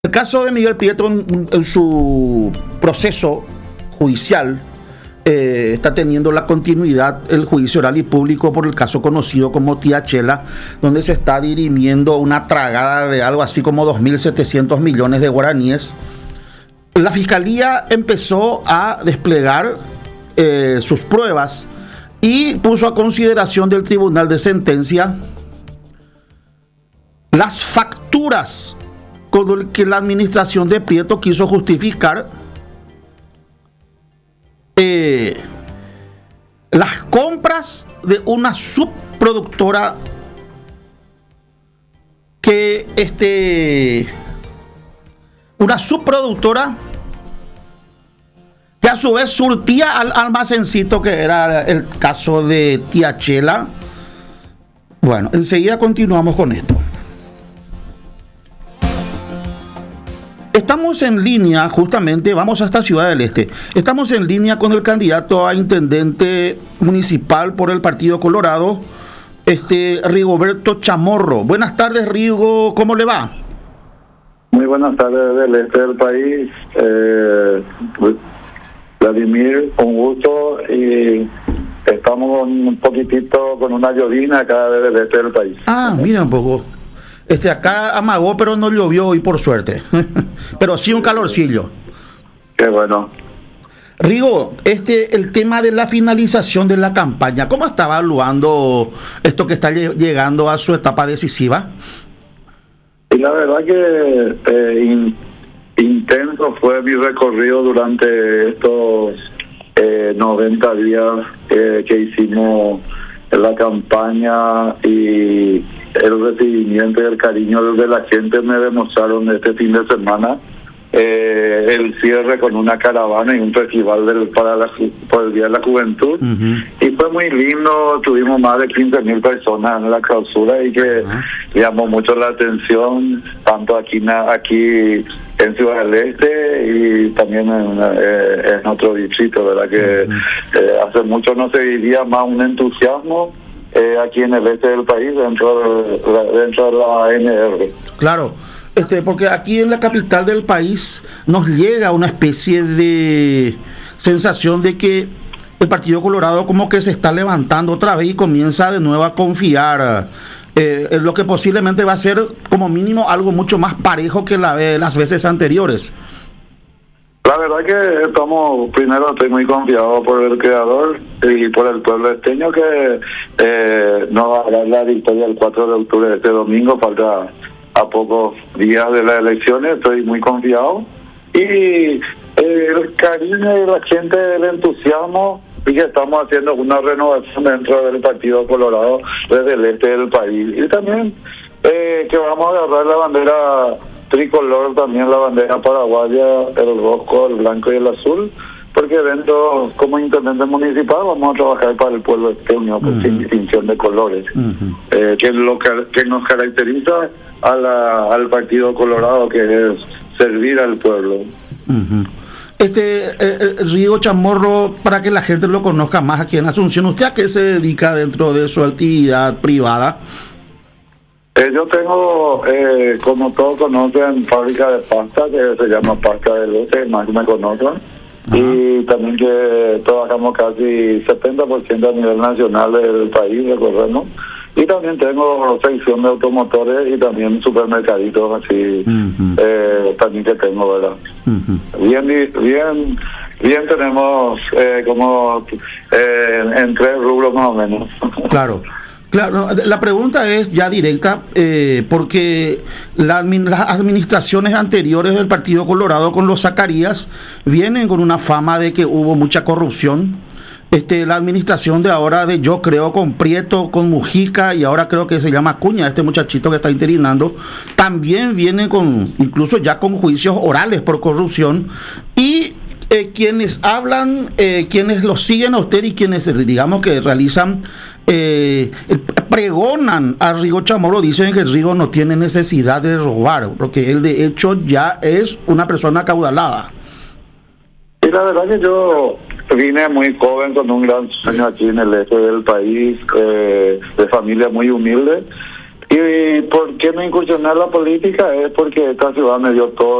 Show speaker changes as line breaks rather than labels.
El caso de Miguel Prieto en su proceso judicial está teniendo la continuidad el juicio oral y público por el caso conocido como Tía Chela, donde se está dirimiendo una tragada de algo así como 2.700 millones de guaraníes. La Fiscalía empezó a desplegar sus pruebas y puso a consideración del Tribunal de Sentencia las facturas con el que la administración de Prieto quiso justificar las compras de una subproductora que a su vez surtía al almacencito que era el caso de Tía Chela. Bueno, enseguida continuamos con esto. Estamos en línea, justamente, vamos hasta Ciudad del Este. Estamos en línea con el candidato a intendente municipal por el Partido Colorado, Rigoberto Chamorro. Buenas tardes, Rigo, ¿cómo le va?
Muy buenas tardes del este del país. Vladimir, un gusto, y estamos un poquitito con una llovina acá del este del país.
Ah, mira un poco. Acá amagó, pero no llovió hoy, por suerte. Pero sí un calorcillo.
Qué bueno.
Rigo, el tema de la finalización de la campaña, ¿cómo está evaluando esto que está llegando a su etapa decisiva?
Y la verdad que intenso fue mi recorrido durante estos 90 días que hicimos en la campaña, y el recibimiento y el cariño de la gente me demostraron este fin de semana el cierre con una caravana y un festival por el Día de la Juventud. Y fue muy lindo, tuvimos más de 15.000 personas en la clausura y que llamó mucho la atención, tanto aquí en Ciudad del Este y también en otro distrito, ¿verdad? Que hace mucho no se vivía más un entusiasmo aquí en el este del país, dentro de la ANR.
Claro. Porque aquí en la capital del país nos llega una especie de sensación de que el Partido Colorado como que se está levantando otra vez y comienza de nuevo a confiar en lo que posiblemente va a ser como mínimo algo mucho más parejo que las veces anteriores.
La verdad que primero estoy muy confiado por el creador y por el pueblo esteño que nos va a dar la victoria el 4 de octubre de este domingo. Falta a pocos días de las elecciones, estoy muy confiado, y el cariño de la gente, el entusiasmo, y que estamos haciendo una renovación dentro del Partido Colorado desde el este del país, y también que vamos a agarrar la bandera tricolor, también la bandera paraguaya, el rojo, el blanco y el azul, porque dentro, como intendente municipal, vamos a trabajar para el pueblo esteño, sin distinción de colores, que es lo que nos caracteriza al Partido Colorado, que es servir al pueblo.
Rigo Chamorro, para que la gente lo conozca más aquí en Asunción, ¿usted a qué se dedica dentro de su actividad privada?
Yo tengo, como todos conocen, fábrica de pasta que se llama Pasta de Lote, más me conocen. Y también que trabajamos casi 70% a nivel nacional del país, recorremos. Y también tengo sección de automotores y también supermercaditos, así, también que tengo, ¿verdad? Bien tenemos como en 3 rubros más o menos.
Claro. Claro, la pregunta es ya directa, porque las administraciones anteriores del Partido Colorado con los Zacarías vienen con una fama de que hubo mucha corrupción. La administración de ahora, yo creo, con Prieto, con Mujica, y ahora creo que se llama Acuña, este muchachito que está interinando, también vienen incluso ya con juicios orales por corrupción. Y quienes hablan, quienes lo siguen a usted y quienes, digamos, que realizan, pregonan a Rigo Chamorro, dicen que Rigo no tiene necesidad de robar, porque él de hecho ya es una persona acaudalada.
Y la verdad que yo vine muy joven con un gran sueño aquí en el este del país, de familia muy humilde, ¿Y por qué me incursioné en la política? Es porque esta ciudad me dio todo